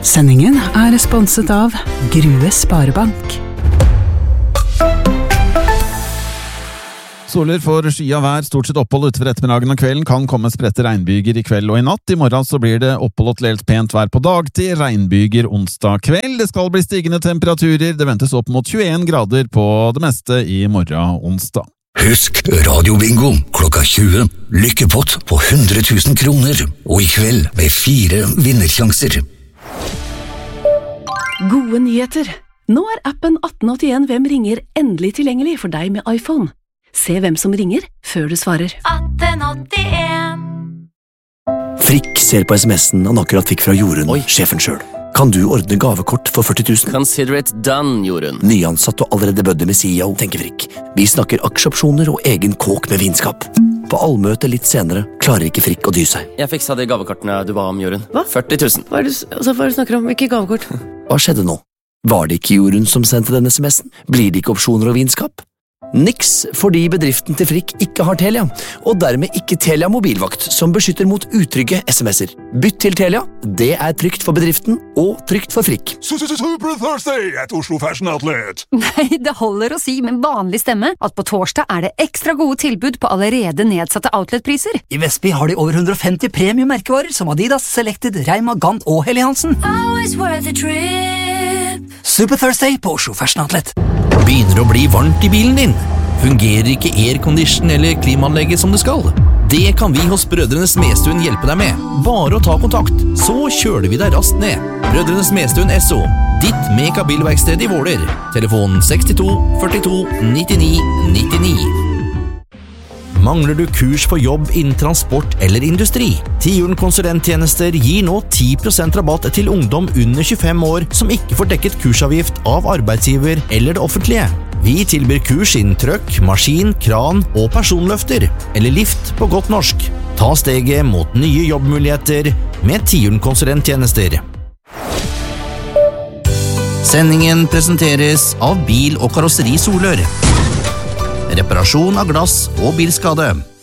Sendingen sponset av Grue Sparebank. Soler får skya vær, stort sett opphold utover ettermiddagen og kvelden, kan komme spredte regnbyger i kveld og i natt. I morgen så blir det opphold og til dels pent vær på dagtid, regnbyger onsdag kveld. Det skal bli stigende temperaturer, det ventes opp mot 21 grader på det meste i morgen onsdag. Husk radiobingo klokka 20. Lykkepott på 100 000 kroner, og i kveld med 4 vinnersjanser. Gode nyheter! Nå appen 1881 Hvem ringer endelig tilgjengelig for deg med iPhone. Se hvem som ringer før du svarer. 1881. Frikk ser på sms'en han akkurat fikk fra Jorunn, sjefen selv. Kan du ordne gavekort for 40 000? Consider it done, Jorunn. Nyansatt og allerede bødde med CEO, tenker Frikk. Vi snakker aksjeopsjoner og egen kåk med vinskap. På allmøte litt senere klarer ikke Frikk å dy seg. Jeg fiksa de gavekortene du ba om, Jorunn. Hva? 40 000. Hva er det du snakker om? Hvilke gavekort? Hva skjedde nå? Var det ikke Jorunn som sendte denne sms'en? Blir det ikke opsjoner og vinskap? Niks, fordi bedriften til Frikk ikke har Telia, og dermed ikke Telia mobilvakt, som beskytter mot utrygge sms'er. Bytt til Telia, det trygt for bedriften og trygt for Frikk. Super Thursday at Oslo Fashion Outlet. Nei, det holder å si med vanlig stemme at på torsdag det ekstra gode tilbud på allerede nedsatte outletpriser. I Vestby har de over 150 premium-merkevarer som Adidas, Selected, Reima, Gant og Helly Hansen. Always worth a trip. Super Thursday på Oslo Fashion Outlet. Begynner å bli varmt i bilen din? Fungerer ikke aircondition eller klimaanlegget som det skal? Det kan vi hos Brødrene Smedstuen hjelpe deg med. Bare å ta kontakt, så kjøler vi deg raskt ned. Brødrene Smedstuen SO, ditt Meka-bilverksted i Våler. Telefon 62 42 99 99. Mangler du kurs for jobb innen transport eller industri? Tiuren konsulenttjenester gir nå 10% rabatt til ungdom under 25 år som ikke får dekket kursavgift av arbeidsgiver eller det offentlige. Vi tilbyr kurs innen trøkk, maskin, kran og personløfter, eller lift på godt norsk. Ta steget mot nye jobbmuligheter med Tiuren konsulenttjenester. Sendingen presenteres av Bil- og Karosseri Solør. Reparasjon av glass og bilskade.